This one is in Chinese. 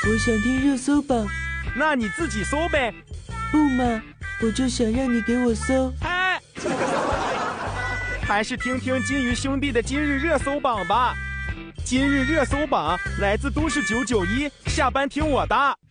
我想听热搜榜。 那你自己搜呗。 不嘛，我就想让你给我搜。 还是听听金鱼兄弟的今日热搜榜吧。今日热搜榜来自都市991，下班听我的。